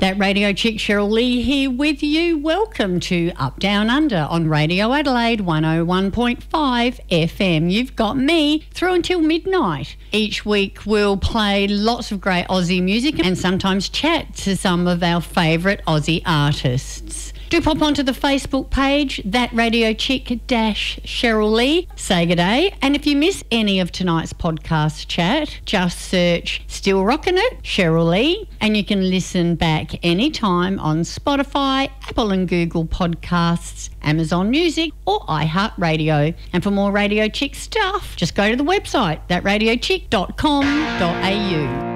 That Radio Chick, Cheryl Lee here with you. Welcome to Up Down Under on Radio Adelaide 101.5 FM. You've got me through until midnight. Each week we'll play lots of great Aussie music and sometimes chat to some of our favourite Aussie artists. Do pop onto the Facebook page, That Radio Chick Cheryl Lee. Say good day. And if you miss any of tonight's podcast chat, just search Still Rockin' It, Cheryl Lee, and you can listen back anytime on Spotify, Apple and Google Podcasts, Amazon Music or iHeartRadio. And for more Radio Chick stuff, just go to the website, thatradiochick.com.au.